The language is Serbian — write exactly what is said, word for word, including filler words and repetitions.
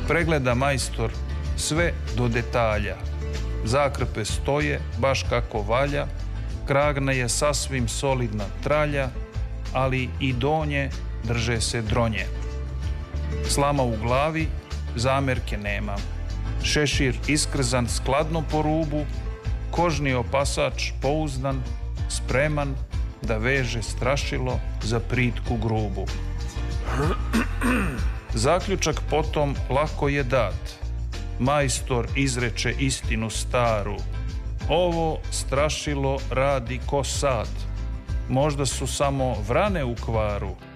pregleda majstor sve do detalja. Zakrpe stoje baš kako valja, kragna je sasvim solidna tralja, ali i donje drže se dronje. Slama u glavi, zamerke nema. Šešir iskrzan skladno po rubu, kožni opasač pouzdan, spreman da veže strašilo za pritku grubu. Zaključak potom lako je dat. Majstor izreče istinu staru. Ovo strašilo radi ko sad. Možda su samo vrane u kvaru.